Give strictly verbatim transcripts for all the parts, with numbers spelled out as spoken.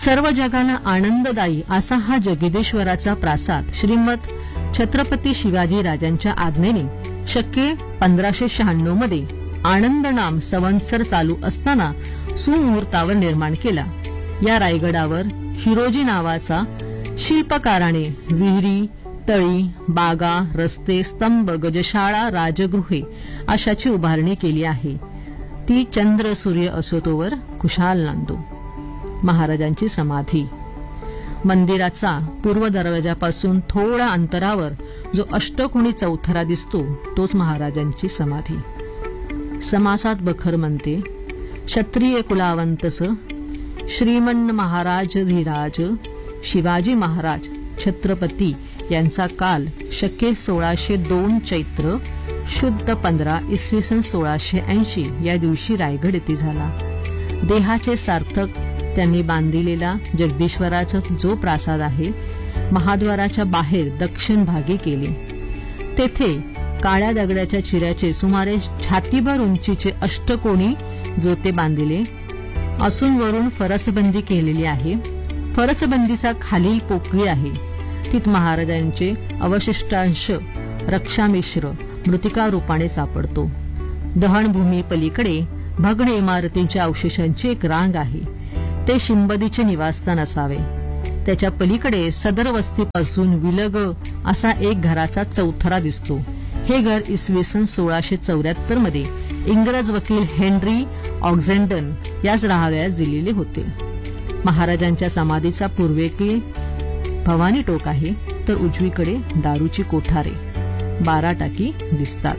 सर्व जगाला आनंददायी असा हा जगदीश्वराचा प्रासाद श्रीमद छत्रपती शिवाजी राजांच्या आज्ञेने शके पंधराशे शहाण्णव मध्ये आनंद नाम संवत्सर चालू असताना सुमुहूर्तावर निर्माण केला. या रायगडावर हिरोजी नावाचा शिल्पकाराने विहिरी, तळी, बागा, रस्ते, स्तंभ, गजशाळा, राजगृहे अशाची उभारणी केली आहे. ती चंद्र सूर्य असो तोवर खुशाल नांदो. महाराजांची समाधी मंदिराचा पूर्व दरवाजापासून थोड्या अंतरावर जो अष्टकोनी चौथरा दिसतो तोच महाराजांची समाधी. समासात बखर म्हणते, क्षत्रिय कुलावंतस श्रीमन महाराज धीराज शिवाजी महाराज छत्रपती यांचा काल शके सोळाशे दोन चैत्र शुद्ध पंधरा इसवी सन सोळाशे ऐंशी या दिवशी रायगड येथे झाला. देहाचे सार्थक त्यांनी बांधिलेला जगदीश्वराचा जो प्रासाद आहे महाद्वाराच्या बाहेर दक्षिण भागी केले. तेथे काळ्या दगडाच्या चिऱ्याचे सुमारे छातीभर उंचीचे अष्टकोनी जोते बांधिले असून वरून फरसबंदी केलेली आहे. फरसबंदीचा खालील पोकळी आहे. तित महाराजांचे अवशिष्टांश रक्षामिश्र मृतिका रूपाने सापडतो. दहनभूमी पलीकडे भग्न इमारतींच्या अवशेषांची एक रांग आहे. ते शिंबदीचे निवासस्थान असावे. त्याच्या पलीकडे सदर वस्तीपासून विलग असा एक घराचा चौथरा दिसतो. हे घर इसवी सन सोळाशे चौऱ्याहत्तर मध्ये इंग्रज वकील हेनरी ऑक्झेंडन याच राहाव्यास दिलेले होते. महाराजांच्या समाधीचा पूर्वेकडे भवानी टोक आहे तर उजवीकडे दारूची कोठारे बारा टाकी दिसतात.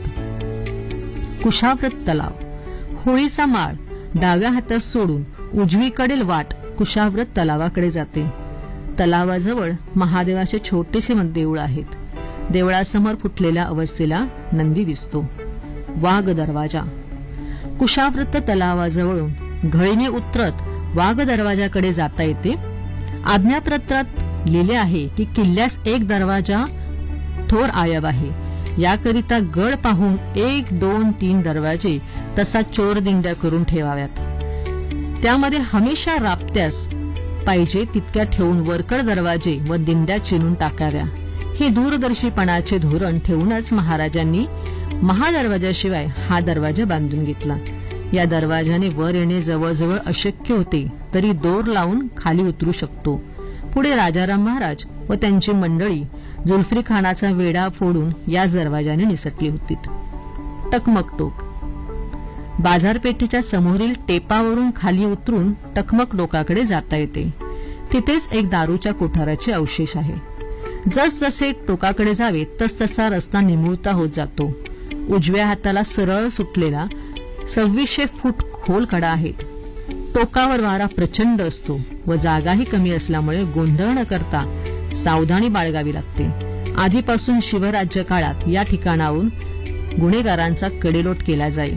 कुशाव्रत तलाव होळीचा माळ डाव्या हातात सोडून उजवीकडील वाट कुशाव्रत तलावाकडे जाते. तलावाजवळ महादेवाचे छोटेसे देऊळ आहेत. देवळासमोर फुटलेल्या अवस्थेला नंदी दिसतो. वाघ दरवाजा कुशाव्रत तलावाजवळून घळीने उतरत वाघ दरवाजाकडे जाता येते. आज्ञापत्रात लिहिले आहे की किल्ल्यास एक दरवाजा थोर आयब आहे. याकरिता गड पाहून एक दोन तीन दरवाजे तसा चोरदिंड्या करून ठेवाव्यात. त्यामध्ये हमेशा राबत्यास पाहिजे तितक्या ठेवून वरकड दरवाजे व दिंड्या चिरून टाकाव्या. हे दूरदर्शीपणाचे धोरण ठेवूनच महाराजांनी महादरवाजाशिवाय हा दरवाजा बांधून घेतला. या दरवाजाने वर येणे जवळजवळ अशक्य होते तरी दोर लावून खाली उतरू शकतो. पुढे राजाराम महाराज व त्यांची मंडळी जुल्फी खानाचा वेढा फोडून याच दरवाजाने निसटली होती. टकमक टोक बाजारपेठेच्या समोरील टेपावरून खाली उतरून टकमक टोकाकडे जाता येते. तिथेच एक दारूच्या कोठाराचे अवशेष आहे. जसजसे टोकाकडे जावे तसतसा रस्ता निमुळता होत जातो. उजव्या हाताला सरळ सुटलेला सव्वीसशे फूट खोल कडा आहेत. टोकावर वारा प्रचंड असतो व जागाही कमी असल्यामुळे गोंधळ न करता सावधानी बाळगावी लागते. आधीपासून शिवराज्य काळात या ठिकाणाहून गुन्हेगारांचा कडेलोट केला जाईल.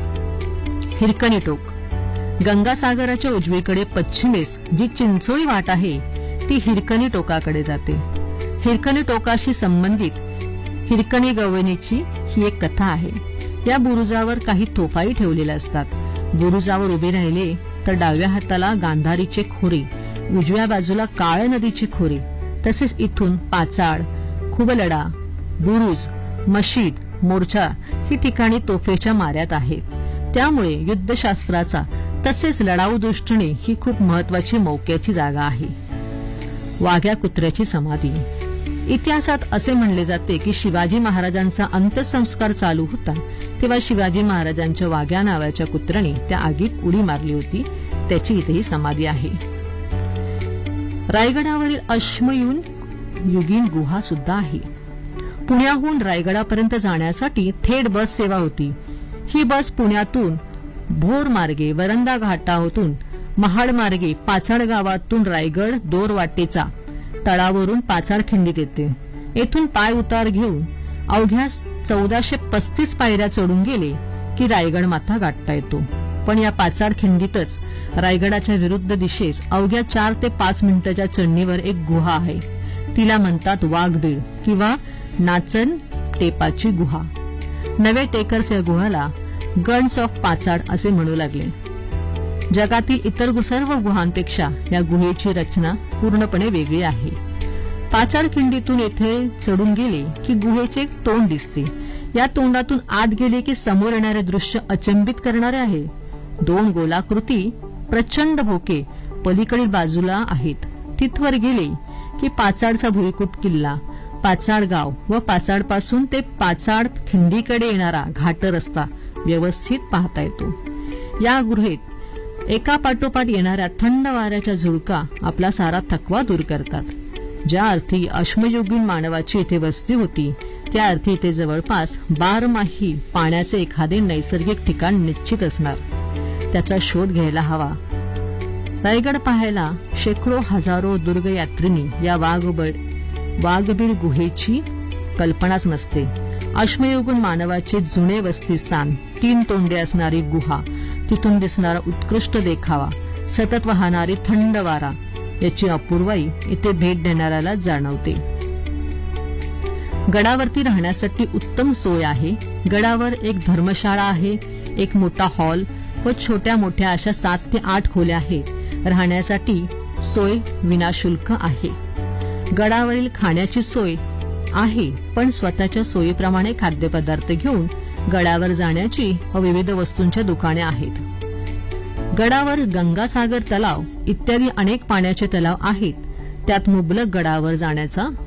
हिरकणी टोक गंगासागराच्या उजवीकडे पश्चिमेस जी चिंचोळी वाट आहे ती हिरकणी टोकाकडे जाते. हिरकणी टोकाशी संबंधित हिरकणी गवळणीची ही एक कथा आहे. या बुरुजावर काही तोफाही ठेवलेल्या असतात. बुरुजावर उभे राहिले तर डाव्या हाताला गांधारीचे खोरे, उजव्या बाजूला काळ नदीची खोरे, तसेच इथून पाचाड, खुबलडा, बुरुज, मशीद, मोर्चा ही ठिकाणी तोफेच्या माऱ्यात आहेत. त्यामुळे युद्धशास्त्राचा तसेच लढाऊ दृष्टीने ही खूप महत्वाची मौक्याची जागा आहे. वाघ्या कुत्र्याची समाधी इतिहासात असे म्हणले जाते की शिवाजी महाराजांचा अंत्यसंस्कार चालू होता तेव्हा शिवाजी महाराजांच्या वाघ्या नावाच्या कुत्र्याने त्या आगीत उडी मारली होती. त्याची इथेही समाधी आहे. रायगडावरील अश्मयुन युगीन गुहा सुद्धा आहे. पुण्याहून रायगडापर्यंत जाण्यासाठी थेट बस सेवा होती. ही बस पुण्यातून भोर मार्गे वरंदा घाटातून महाड मार्गे पाचाड गावातून रायगड दोर वाटेचा तळावरून पाचाड खिंडीत येते. येथून पाय उतार घेऊन अवघ्या चौदाशे पस्तीस पायऱ्या चढून गेले की रायगड माथा गाठता येतो. पण या पाचाड खिंडीतच रायगडाच्या विरुद्ध दिशेस अवघ्या चार ते पाच मिनिटाच्या चढणीवर एक गुहा आहे. तिला म्हणतात वाघबीळ किंवा नाचन टेपाची गुहा. नवे टेकर्स या गुहाला गन्स ऑफ पाचाड असे म्हणू लागले. जगातील इतर गु- सर्व गुहांपेक्षा या गुहेची रचना पूर्णपणे वेगळी आहे. पाचाड खिंडीतून येथे चढून गेले की गुहेचे एक तोंड दिसते. या तोंडातून आत गेले की समोर येणारे दृश्य अचंबित करणारे आहे. दोन गोलाकृती प्रचंड भोके पलीकडील बाजूला आहेत. तिथवर गेले की पाचाडचा भुईकोट किल्ला, पाचाड गाव व पाचाडपासून ते पाचाड खिंडीकडे येणारा घाट रस्ता व्यवस्थित पाहता येतो. या गुहेत एका पाठोपाठ येणाऱ्या थंड वाऱ्याच्या झुळका आपला सारा थकवा दूर करतात. ज्या अर्थी अश्मयुगीन मानवाची इथे वस्ती होती त्या अर्थी इथे जवळपास बारमाही पाण्याचे एखादे नैसर्गिक ठिकाण निश्चित असणार. त्याचा शोध घ्यायला हवा. रायगड पाहायला शेकडो हजारो दुर्गयात्रिनी या वाघबीड वाघबीड गुहेची कल्पनाच नसते. अश्मयुगीन मानवाचे जुने वस्तीस्थान, तीन तोंडे असणारी गुहा, तिथून दिसणारा उत्कृष्ट देखावा, सतत वाहणारी थंड वारा याची अपूर्वाई इथे भेट देणाऱ्याला जाणवते. गडावरती राहण्यासाठी उत्तम सोय आहे. गडावर एक धर्मशाळा आहे, एक मोठा हॉल व छोट्या मोठ्या अशा सात ते आठ खोल्या आहेत. राहण्यासाठी सोय विनाशुल्क आहे. गडावरील खाण्याची सोय आहे, पण स्वतःच्या सोयीप्रमाणे खाद्यपदार्थ घेऊन गडावर जाण्याची व विविध वस्तूंच्या दुकाने आहेत. गडावर गंगासागर तलाव इत्यादी अनेक पाण्याचे तलाव आहेत. त्यात मुबलक गडावर जाण्याचा